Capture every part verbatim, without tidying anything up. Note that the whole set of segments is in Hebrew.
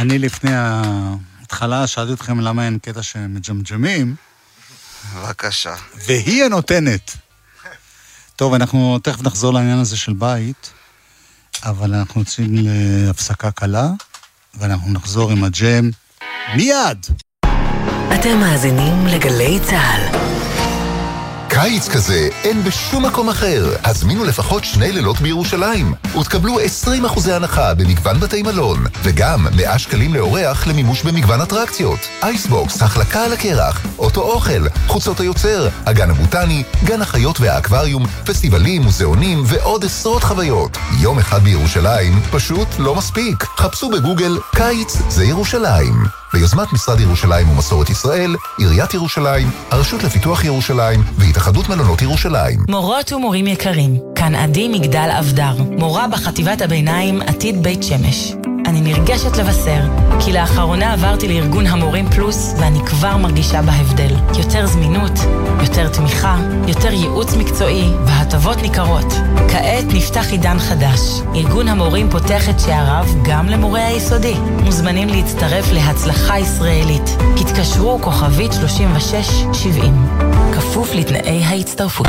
אני לפני ההתחלה שאלתי אתכם למה אין קטע שמג'מג'מים. בבקשה. והיא הנותנת. טוב, אנחנו תכף נחזור לעניין הזה של בית, אבל אנחנו יוצאים להפסקה קלה, ואנחנו נחזור עם הג'ם מיד. אתם מאזינים לגלי צהל. קיץ כזה אין בשום מקום אחר. הזמינו לפחות שני לילות בירושלים ותקבלו עשרים אחוז הנחה במגוון בתי מלון, וגם מאה שקלים לאורח למימוש במגוון אטרקציות. אייסבוקס, החלקה על הקרח, אוטו אוכל, חוצות היוצר, הגן הבוטני, גן החיות והאקווריום, פסטיבלים, מוזיאונים ועוד עשרות חוויות. יום אחד בירושלים פשוט לא מספיק. חפשו בגוגל קיץ זה ירושלים. ביוזמת משרד ירושלים ומסורת ישראל, עיריית ירושלים, הרשות לפיתוח ירושלים והתאחדות מלונות ירושלים. מורות ומורים יקרים, כאן עדי מגדל אבדר, מורה בחטיבת הביניים עתיד בית שמש. אני נרגשת לבשר, כי לאחרונה עברתי לארגון המורים פלוס, ואני כבר מרגישה בהבדל. יותר זמינות, יותר תמיכה, יותר ייעוץ מקצועי, והטבות ניכרות. כעת נפתח עידן חדש. ארגון המורים פותח את שעריו גם למורי היסודי. מוזמנים להצטרף להצלחה ישראלית. התקשרו כוכבית שלושים ושש שבעים. כפוף לתנאי ההצטרפות.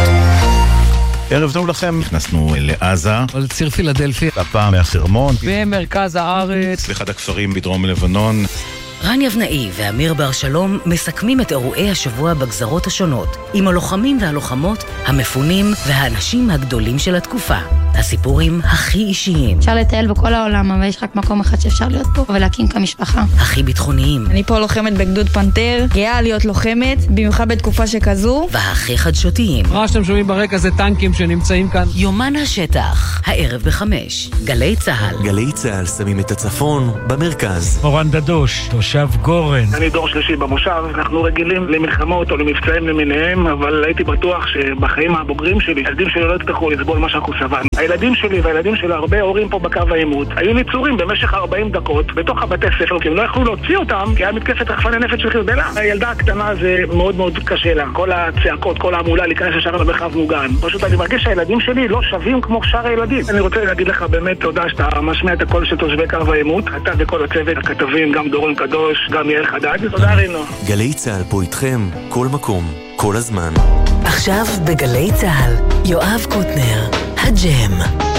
ערב טוב לכם, נכנסנו לעזה, על ציר פילדלפי, הפעם מהחרמון, במרכז הארץ, באחד הכפרים בדרום לבנון. רן יבנאי ואמיר בר שלום מסכמים את אירועי השבוע בגזרות השונות, עם הלוחמים והלוחמות, המפונים והאנשים הגדולים של התקופה. הסיפורים הכי אישיים. אפשר לטייל בכל העולם, אבל יש רק מקום אחד שאפשר להיות פה ולהקים כמשפחה. הכי ביטחוניים. אני פה לוחמת בגדוד פנתר, גאה להיות לוחמת, במיוחד בתקופה שכזו. והכי חדשותיים. מה שאתם שומעים ברקע זה טנקים שנמצאים כאן. יומן השטח, הערב בחמש. גלי צהל. גלי צהל שמים את הצפון במרכז. אורן דדוש, תושב גורן. אני דור שלישי במושב, אנחנו רגילים למלחמות או למבצעים למיניהם, אבל הייתי בטוח שבחיים הבוגרים שלי, הילדים שלי לא יצטרכו לסבול מה שאנחנו סבלנו. הילדים שלי והילדים של הרבה הורים פה בקו העימות היו ניצורים במשך ארבעים דקות בתוך הבתי ספר, כי הם לא יכלו להוציא אותם, כי היה מתקפת רחפני נפץ של חיזבאללה. הילדה הקטנה זה מאוד מאוד קשה לה, כל הצעקות, כל העמולה להיכנס ישר למרחב מוגן. פשוט אני מרגיש שהילדים שלי לא שווים כמו שאר הילדים. אני רוצה להגיד לך באמת תודה שאתה משמיע את הקול של תושבי קו העימות, אתה וכל הצוות, הכתבים, גם דורון קדוש, גם יעל חדד. תודה רינו. גלי צהל פה איתכם, כל מקום, כל הזמן. עכשיו בגלי צהל, יואב קוטנר, הג'ם.